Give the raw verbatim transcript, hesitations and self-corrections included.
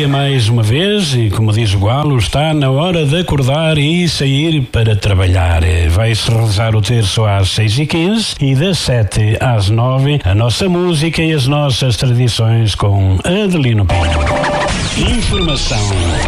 mais uma vez, e como diz o Galo, está na hora de acordar e sair para trabalhar. Vai-se rezar o terço às seis e quinze e das sete às nove a nossa música e as nossas tradições com Adelino Pinho. Informação